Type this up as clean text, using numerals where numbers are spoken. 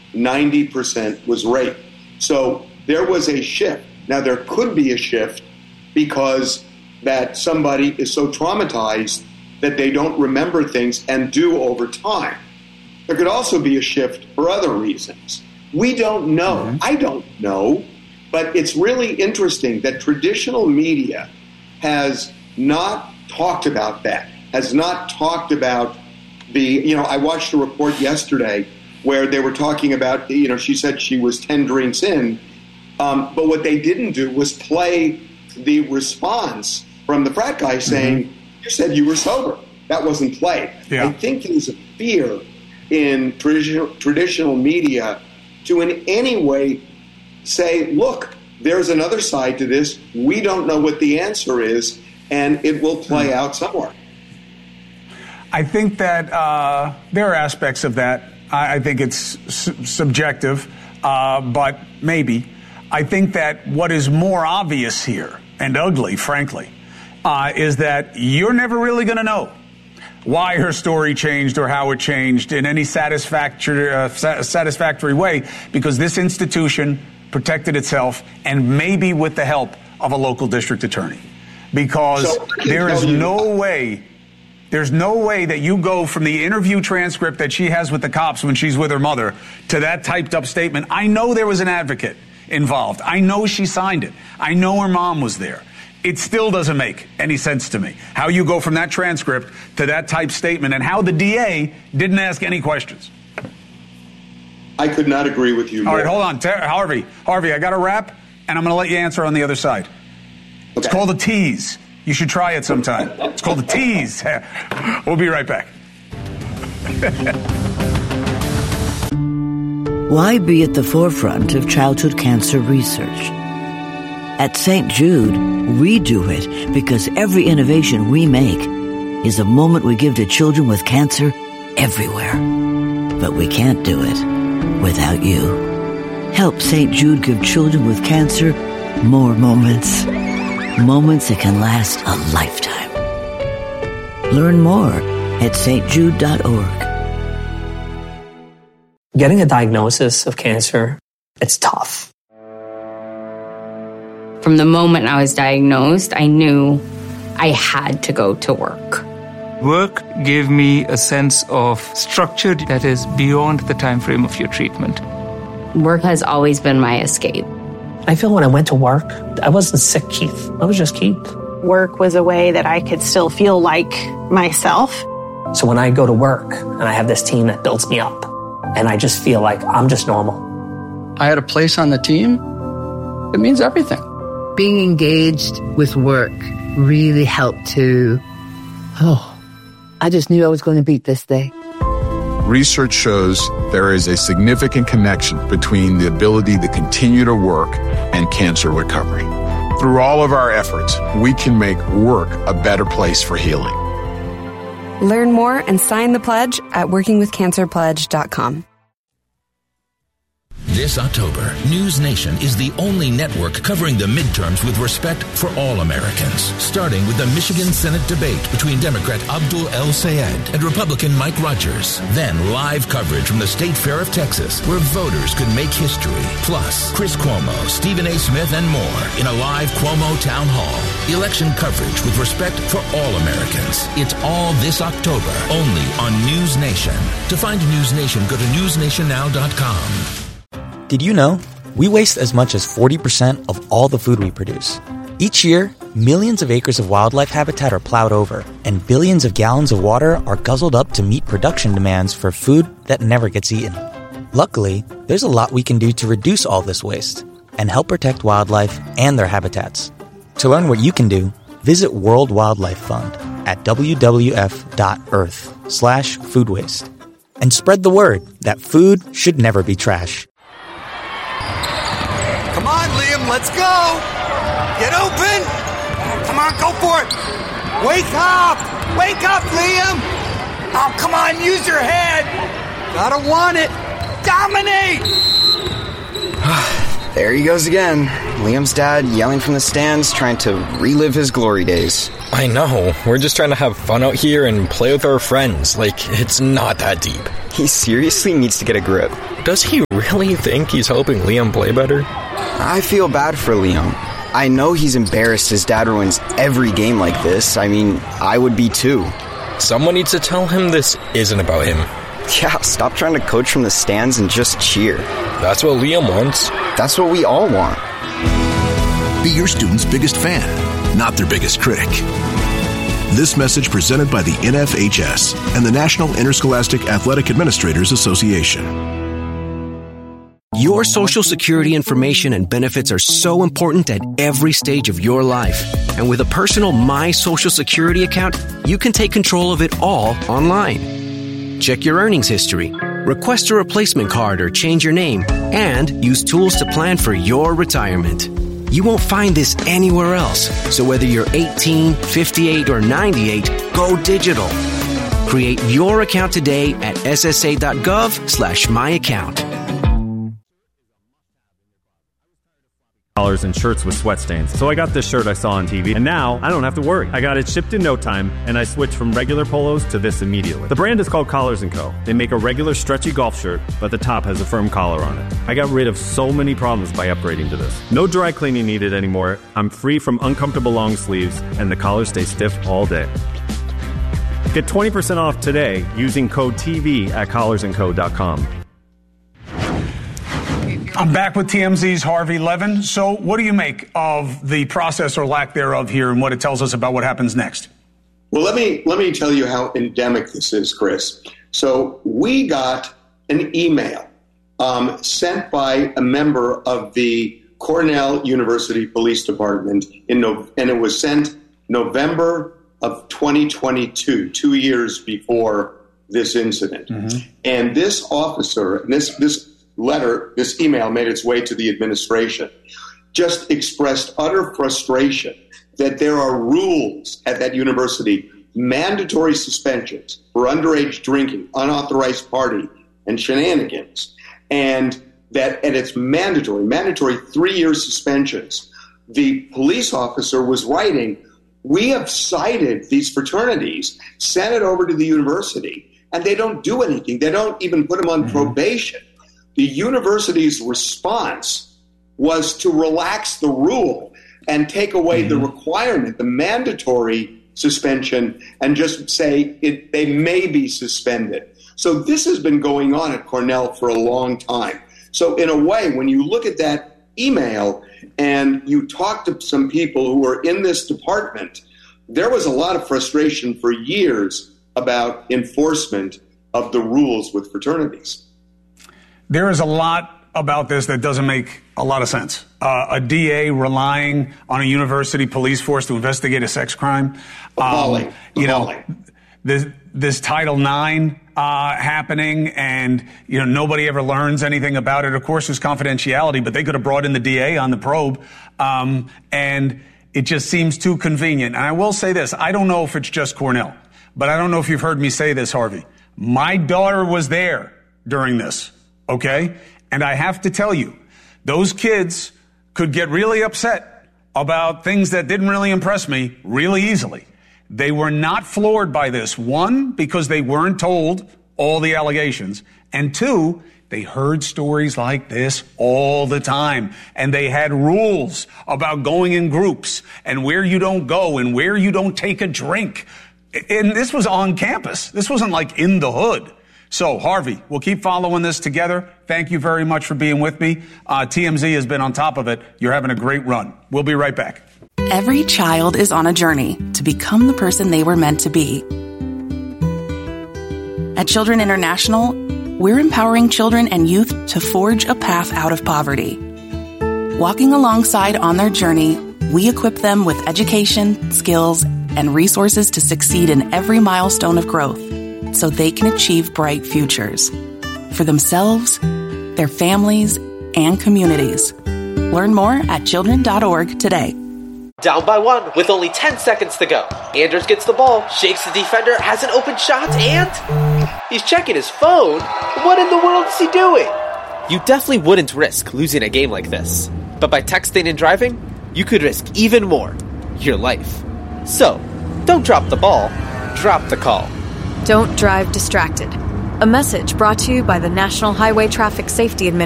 90% was rape. So there was a shift. Now, there could be a shift because that somebody is so traumatized that they don't remember things and do over time. There could also be a shift for other reasons. We don't know. Mm-hmm. I don't know. But it's really interesting that traditional media has not talked about that, has not talked about I watched a report yesterday where they were talking about, she said she was 10 drinks in, but what they didn't do was play the response from the frat guy saying, you said you were sober. That wasn't played. Yeah. I think there's a fear in traditional media to in any way say, look, there's another side to this. We don't know what the answer is, and it will play out somewhere. I think that there are aspects of that. I think it's subjective, but maybe. I think that what is more obvious here, and ugly, frankly, is that you're never really going to know why her story changed or how it changed in any satisfactory way, because this institution protected itself, and maybe with the help of a local district attorney. Because there's no way that you go from the interview transcript that she has with the cops when she's with her mother to that typed up statement. I know there was an advocate involved. I know she signed it. I know her mom was there. It still doesn't make any sense to me how you go from that transcript to that type statement and how the DA didn't ask any questions. I could not agree with you more. All right, hold on. Harvey, I got a wrap, and I'm going to let you answer on the other side. Okay. It's called a tease. You should try it sometime. It's called a tease. We'll be right back. Why be at the forefront of childhood cancer research? At St. Jude, we do it because every innovation we make is a moment we give to children with cancer everywhere. But we can't do it without you. Help St. Jude give children with cancer more moments. Moments that can last a lifetime. Learn more at stjude.org. Getting a diagnosis of cancer, it's tough. From the moment I was diagnosed, I knew I had to go to work. Work gave me a sense of structure that is beyond the time frame of your treatment. Work has always been my escape. I feel when I went to work, I wasn't sick Keith. I was just Keith. Work was a way that I could still feel like myself. So when I go to work and I have this team that builds me up, and I just feel like I'm just normal. I had a place on the team. It means everything. Being engaged with work really helped to, I just knew I was going to beat this day. Research shows there is a significant connection between the ability to continue to work and cancer recovery. Through all of our efforts, we can make work a better place for healing. Learn more and sign the pledge at workingwithcancerpledge.com. This October, News Nation is the only network covering the midterms with respect for all Americans, starting with the Michigan Senate debate between Democrat Abdul El-Sayed and Republican Mike Rogers. Then live coverage from the State Fair of Texas, where voters could make history. Plus, Chris Cuomo, Stephen A. Smith, and more in a live Cuomo Town Hall. Election coverage with respect for all Americans. It's all this October, only on News Nation. To find News Nation, go to newsnationnow.com. Did you know we waste as much as 40% of all the food we produce? Each year, millions of acres of wildlife habitat are plowed over, and billions of gallons of water are guzzled up to meet production demands for food that never gets eaten. Luckily, there's a lot we can do to reduce all this waste and help protect wildlife and their habitats. To learn what you can do, visit World Wildlife Fund at wwf.earth/food waste. And spread the word that food should never be trash. Come on, Liam, let's go! Get open! Come on, go for it! Wake up! Wake up, Liam! Oh, come on, use your head! Gotta want it! Dominate! There he goes again. Liam's dad yelling from the stands, trying to relive his glory days. I know. We're just trying to have fun out here and play with our friends. Like, it's not that deep. He seriously needs to get a grip. Does he really think he's helping Liam play better? I feel bad for Liam. I know he's embarrassed his dad ruins every game like this. I mean, I would be too. Someone needs to tell him this isn't about him. Yeah, stop trying to coach from the stands and just cheer. That's what Liam wants. That's what we all want. Be your student's biggest fan, not their biggest critic. This message presented by the NFHS and the National Interscholastic Athletic Administrators Association. Your Social Security information and benefits are so important at every stage of your life. And with a personal My Social Security account, you can take control of it all online. Check your earnings history, request a replacement card or change your name, and use tools to plan for your retirement. You won't find this anywhere else. So whether you're 18, 58, or 98, go digital. Create your account today at ssa.gov/myaccount. And shirts with sweat stains. So I got this shirt I saw on TV, and now I don't have to worry. I got it shipped in no time, and I switched from regular polos to this immediately. The brand is called Collars & Co. They make a regular stretchy golf shirt, but the top has a firm collar on it. I got rid of so many problems by upgrading to this. No dry cleaning needed anymore. I'm free from uncomfortable long sleeves, and the collars stay stiff all day. Get 20% off today using code TV at collarsandco.com. I'm back with TMZ's Harvey Levin. So what do you make of the process or lack thereof here and what it tells us about what happens next? Well, let me tell you how endemic this is, Chris. So we got an email sent by a member of the Cornell University Police Department, and it was sent November of 2022, 2 years before this incident. Mm-hmm. And this officer, this email made its way to the administration, just expressed utter frustration that there are rules at that university, mandatory suspensions for underage drinking, unauthorized party, and shenanigans, and it's mandatory 3-year suspensions. The police officer was writing, we have cited these fraternities, sent it over to the university, and they don't do anything. They don't even put them on probation. The university's response was to relax the rule and take away the requirement, the mandatory suspension, and just say they may be suspended. So this has been going on at Cornell for a long time. So in a way, when you look at that email and you talk to some people who are in this department, there was a lot of frustration for years about enforcement of the rules with fraternities. There is a lot about this that doesn't make a lot of sense. A DA relying on a university police force to investigate a sex crime. Appalling. This Title IX happening, and nobody ever learns anything about it. Of course, there's confidentiality, but they could have brought in the DA on the probe, and it just seems too convenient. And I will say this: I don't know if it's just Cornell, but I don't know if you've heard me say this, Harvey. My daughter was there during this. Okay? And I have to tell you, those kids could get really upset about things that didn't really impress me really easily. They were not floored by this. One, because they weren't told all the allegations. And two, they heard stories like this all the time. And they had rules about going in groups and where you don't go and where you don't take a drink. And this was on campus. This wasn't like in the hood. So, Harvey, we'll keep following this together. Thank you very much for being with me. TMZ has been on top of it. You're having a great run. We'll be right back. Every child is on a journey to become the person they were meant to be. At Children International, we're empowering children and youth to forge a path out of poverty. Walking alongside on their journey, we equip them with education, skills, and resources to succeed in every milestone of growth, so they can achieve bright futures for themselves, their families, and communities. Learn more at children.org today. Down by one with only 10 seconds to go. Anders gets the ball, shakes the defender, has an open shot, and he's checking his phone. What in the world is he doing? You definitely wouldn't risk losing a game like this. But by texting and driving, you could risk even more, your life. So, don't drop the ball, drop the call. Don't drive distracted. A message brought to you by the National Highway Traffic Safety Administration.